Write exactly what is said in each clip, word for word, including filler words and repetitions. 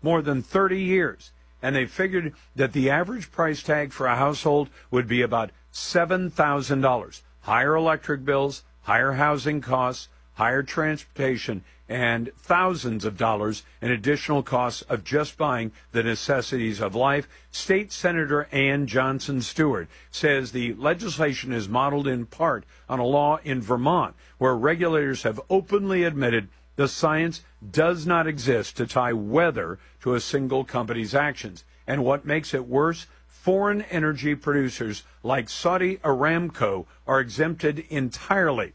more than thirty years. And they figured that the average price tag for a household would be about seven thousand dollars. Higher electric bills, higher housing costs, higher transportation, and thousands of dollars in additional costs of just buying the necessities of life. State Senator Ann Johnson Stewart says the legislation is modeled in part on a law in Vermont where regulators have openly admitted the science does not exist to tie weather to a single company's actions. And what makes it worse, foreign energy producers like Saudi Aramco are exempted entirely.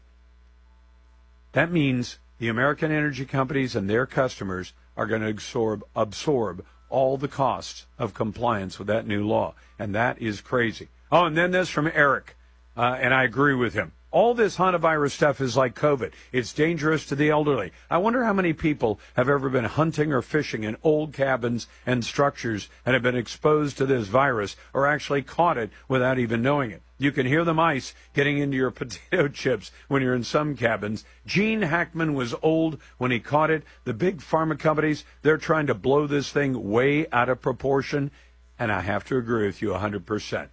That means the American energy companies and their customers are going to absorb, absorb all the costs of compliance with that new law. And that is crazy. Oh, and then this from Eric, uh, and I agree with him. All this hantavirus stuff is like COVID. It's dangerous to the elderly. I wonder how many people have ever been hunting or fishing in old cabins and structures and have been exposed to this virus or actually caught it without even knowing it. You can hear the mice getting into your potato chips when you're in some cabins. Gene Hackman was old when he caught it. The big pharma companies, they're trying to blow this thing way out of proportion. And I have to agree with you one hundred percent.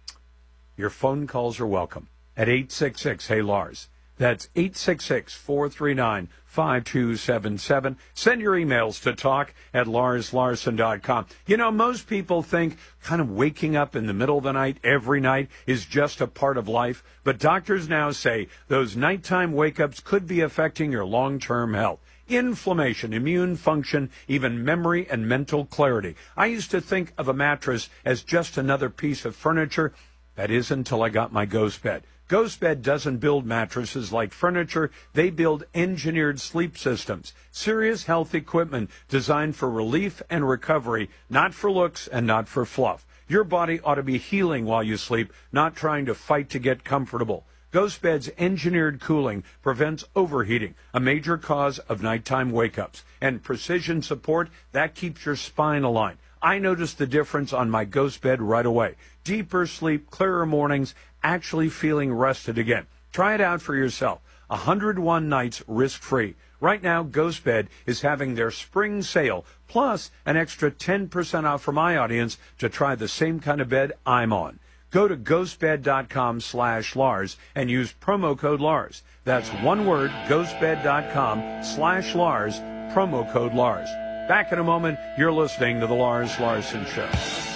Your phone calls are welcome at eight six six, hey Lars. That's eight six six, four three nine, five two seven seven. Send your emails to talk at lars larson dot com. You know, most people think kind of waking up in the middle of the night every night is just a part of life. But doctors now say those nighttime wake-ups could be affecting your long-term health. Inflammation, immune function, even memory and mental clarity. I used to think of a mattress as just another piece of furniture. That is until I got my Ghost Bed. Ghost Bed doesn't build mattresses like furniture. They build engineered sleep systems, serious health equipment designed for relief and recovery, not for looks and not for fluff. Your body ought to be healing while you sleep, not trying to fight to get comfortable. Ghost Bed's engineered cooling prevents overheating, a major cause of nighttime wake-ups. And precision support, that keeps your spine aligned. I noticed the difference on my Ghost Bed right away. Deeper sleep, clearer mornings, actually feeling rested again. Try it out for yourself. one hundred one nights risk-free. Right now, Ghost Bed is having their spring sale, plus an extra ten percent off for my audience to try the same kind of bed I'm on. Go to ghostbed.com slash Lars and use promo code Lars. That's one word, ghostbed.com slash Lars, promo code Lars. Back in a moment, you're listening to The Lars Larson Show.